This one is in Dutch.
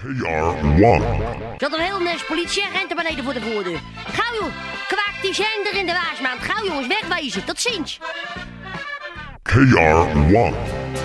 KR1. Zat een heel nes politieagent er beneden voor de voordeur. Gauw joh, kwaak die zender in de waasmaand. Gauw jongens, wegwezen, tot ziens. KR1.